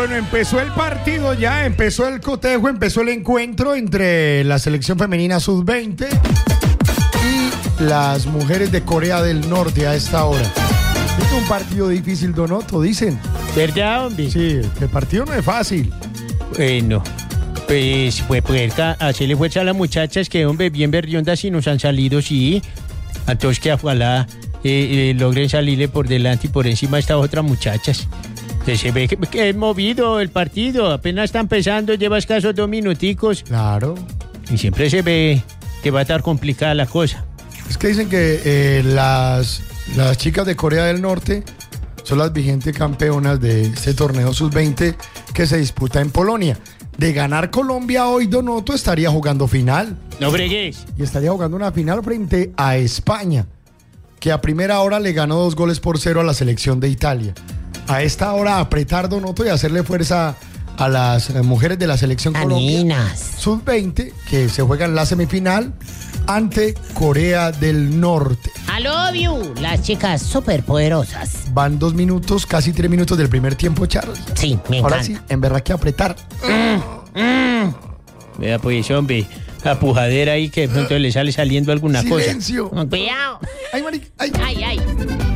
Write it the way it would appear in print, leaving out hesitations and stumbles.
Bueno, empezó el partido ya, empezó el cotejo, empezó el encuentro entre la selección femenina sub-20 y las mujeres de Corea del Norte a esta hora. Es un partido difícil, Donoto, dicen. ¿Verdad, hombre? Sí, el partido no es fácil. Bueno, pues puerca, hacerle fuerza a las muchachas que, hombre, bien berriondas y nos han salido, sí. A todos que ojalá logren salirle por delante y por encima a estas otras muchachas. Que se ve que es movido el partido, apenas está empezando, lleva escasos 2 minuticos. Claro. Y siempre se ve que va a estar complicada la cosa. Es que dicen que las chicas de Corea del Norte son las vigentes campeonas de este torneo sub-20 que se disputa en Polonia. De ganar Colombia hoy, Donoto estaría jugando final. No bregues. Y estaría jugando una final frente a España, que a primera hora le ganó 2-0 a la selección de Italia. A esta hora apretar, Donoto, y hacerle fuerza a las mujeres de la selección Colombia sub-20 que se juegan la semifinal ante Corea del Norte. I love you, las chicas superpoderosas. Van 2 minutos, casi 3 minutos del primer tiempo, Charles. Sí, me encanta. Ahora sí, en verdad que apretar. Vea pues, hombre, la pujadera ahí que de pronto le sale saliendo alguna Silencio. cosa. Cuidado. Ay, marica, ay. Ay, ay.